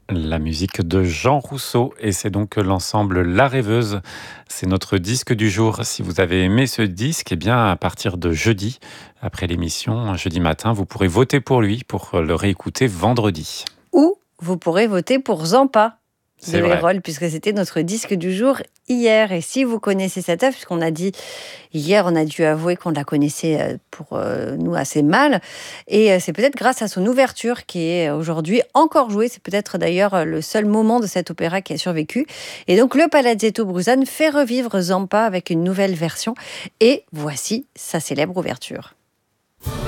La musique de Jean Rousseau et c'est donc l'ensemble La Rêveuse. C'est notre disque du jour. Si vous avez aimé ce disque, eh bien à partir de jeudi, après l'émission, jeudi matin, vous pourrez voter pour lui pour le réécouter vendredi. Ou vous pourrez voter pour Zampa de C'est vrai. Hérol, puisque c'était notre disque du jour hier. Et si vous connaissez cette œuvre, puisqu'on a dit hier, on a dû avouer qu'on la connaissait pour nous assez mal, et c'est peut-être grâce à son ouverture qui est aujourd'hui encore jouée. C'est peut-être d'ailleurs le seul moment de cet opéra qui a survécu. Et donc le Palazzetto Bruzane fait revivre Zampa avec une nouvelle version. Et voici sa célèbre ouverture.